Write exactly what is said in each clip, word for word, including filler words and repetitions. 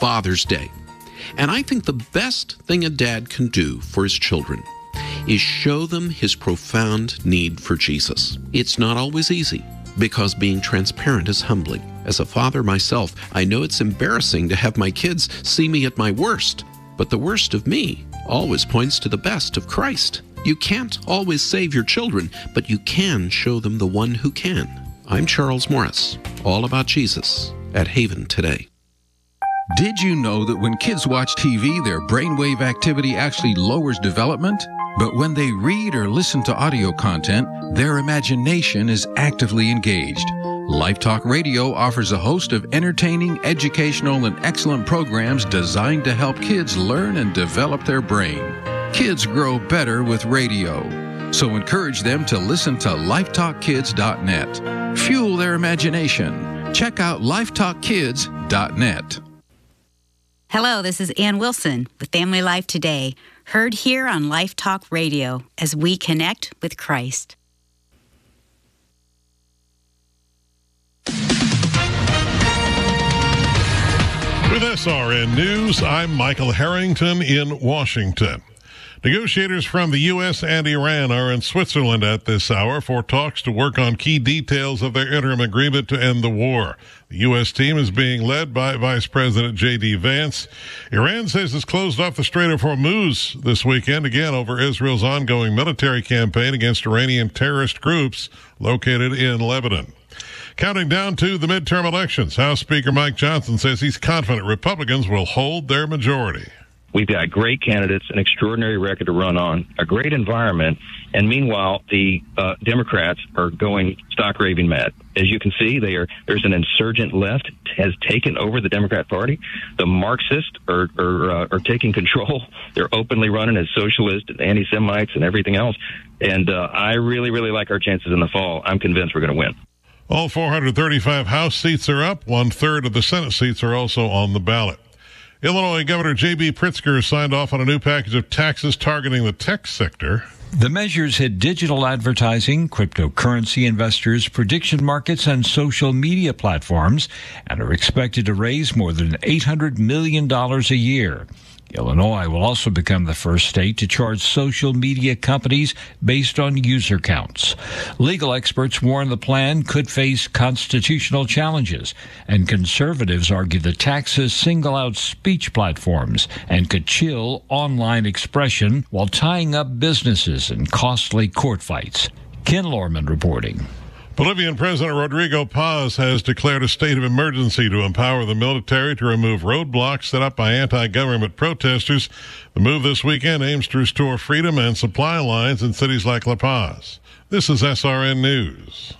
Father's Day. And I think the best thing a dad can do for his children is show them his profound need for Jesus. It's not always easy, because being transparent is humbling. As a father myself, I know it's embarrassing to have my kids see me at my worst, but the worst of me always points to the best of Christ. You can't always save your children, but you can show them the one who can. I'm Charles Morris, all about Jesus at Haven Today. Did you know that when kids watch T V, their brainwave activity actually lowers development? But when they read or listen to audio content, their imagination is actively engaged. LifeTalk Radio offers a host of entertaining, educational, and excellent programs designed to help kids learn and develop their brain. Kids grow better with radio. So encourage them to listen to lifetalk kids dot net. Fuel their imagination. Check out lifetalk kids dot net. Hello, this is Ann Wilson with Family Life Today, heard here on Life Talk Radio as we connect with Christ. With S R N News, I'm Michael Harrington in Washington. Negotiators from the U S and Iran are in Switzerland at this hour for talks to work on key details of their interim agreement to end the war. The U S team is being led by Vice President J D Vance. Iran says it's closed off the Strait of Hormuz this weekend, again over Israel's ongoing military campaign against Iranian terrorist groups located in Lebanon. Counting down to the midterm elections, House Speaker Mike Johnson says he's confident Republicans will hold their majority. We've got great candidates, an extraordinary record to run on, a great environment, and meanwhile, the uh, Democrats are going stock raving mad. As you can see, they are, there's an insurgent left has taken over the Democrat Party. The Marxists are are, uh, are taking control. They're openly running as socialists and anti-Semites and everything else. And uh, I really, really like our chances in the fall. I'm convinced we're going to win. All four hundred thirty-five House seats are up. One-third of the Senate seats are also on the ballot. Illinois Governor J B Pritzker signed off on a new package of taxes targeting the tech sector. The measures hit digital advertising, cryptocurrency investors, prediction markets, and social media platforms, and are expected to raise more than eight hundred million dollars a year. Illinois will also become the first state to charge social media companies based on user counts. Legal experts warn the plan could face constitutional challenges, and conservatives argue the taxes single out speech platforms and could chill online expression while tying up businesses in costly court fights. Ken Lorman reporting. Bolivian President Rodrigo Paz has declared a state of emergency to empower the military to remove roadblocks set up by anti-government protesters. The move this weekend aims to restore freedom and supply lines in cities like La Paz. This is S R N News.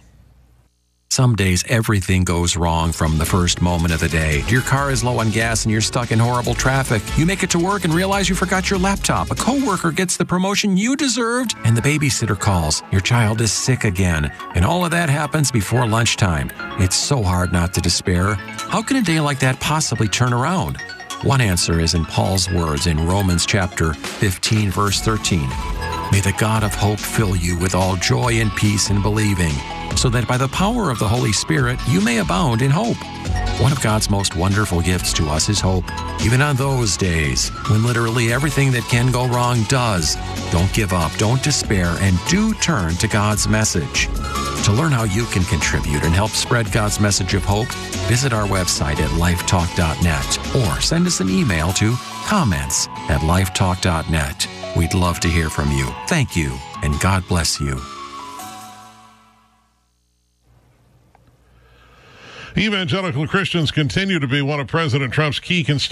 Some days everything goes wrong from the first moment of the day. Your car is low on gas and you're stuck in horrible traffic. You make it to work and realize you forgot your laptop. A coworker gets the promotion you deserved and the babysitter calls. Your child is sick again. And all of that happens before lunchtime. It's so hard not to despair. How can a day like that possibly turn around? One answer is in Paul's words in Romans chapter fifteen, verse thirteen. May the God of hope fill you with all joy and peace in believing, so that by the power of the Holy Spirit you may abound in hope. One of God's most wonderful gifts to us is hope, even on those days when literally everything that can go wrong does. Don't give up, don't despair, and do turn to God's message. To learn how you can contribute and help spread God's message of hope, visit our website at lifetalk dot net or send us an email to comments at lifetalk dot net. We'd love to hear from you. Thank you, and God bless you. Evangelical Christians continue to be one of President Trump's key constituencies.